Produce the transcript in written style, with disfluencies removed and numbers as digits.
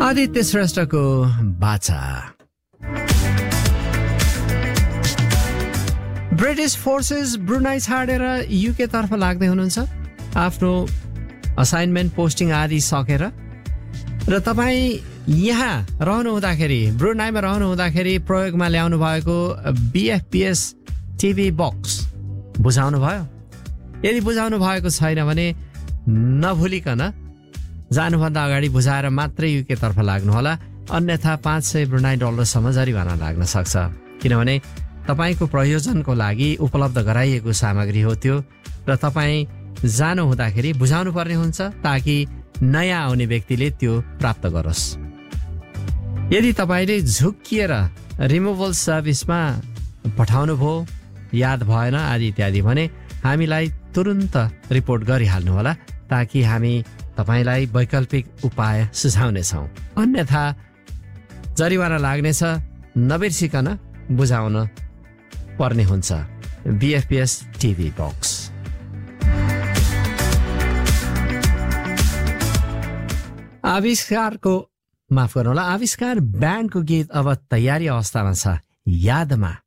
आदित्य श्रेष्ठको बाचा। British forces Brunei छाडेर UK तर्फ लाग्दै हुनुहुन्छ आफ्नो असाइनमेन्ट पोस्टिङ आदि सकेर, र तपाईँ यहाँ रहनु हुँदाखेरि, ब्रुनाईमा रहनु हुँदाखेरि प्रयोगमा ल्याउनु भएको BFPS टिभी बक्स बुझाउनु भयो। यदि बुझाउनु भएको छैन भने नभुलिकन जानुभन्दा अगाडि बुझाएर मात्रै युके तर्फ लाग्नुहोला, अन्यथा $500 ब्रुनाई डलरसम्म जरिवाना लाग्न सक्छ। किनभने तपाईँको प्रयोजनको लागि उपलब्ध गराइएको सामग्री हो त्यो, र तपाईँ जानु हुँदाखेरि बुझाउनु पर्ने हुन्छ ताकि नयाँ आउने व्यक्तिले त्यो प्राप्त गरोस्। यदि तपाईँले झुक्किएर रिमुभल सर्भिसमा पठाउनु भयो, याद भएन आदि इत्यादि भने हामीलाई तुरुन्त रिपोर्ट गरिहाल्नुहोला ताकि हामी तपाईँलाई वैकल्पिक उपाय सुझाउनेछौँ। अन्यथा जरिवाना लाग्नेछ, नबिर्सिकन बुझाउन पर्ने हुन्छ। BFPS TV box. आविष्कार ब्यान्डको गीत अब तयारी अवस्थामा छ, यादमा।